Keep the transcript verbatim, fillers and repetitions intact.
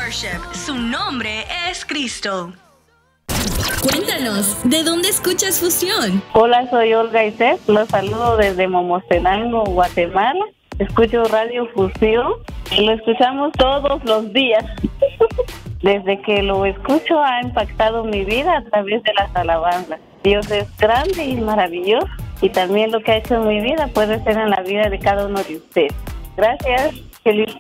Worship. Su nombre es Cristo. Cuéntanos, ¿de dónde escuchas Fusión? Hola, soy Olga Isés. Los saludo desde Momostenango, Guatemala. Escucho Radio Fusión y lo escuchamos todos los días. Desde que lo escucho ha impactado mi vida a través de las alabanzas. Dios es grande y maravilloso y también lo que ha hecho en mi vida puede ser en la vida de cada uno de ustedes. Gracias. Feliz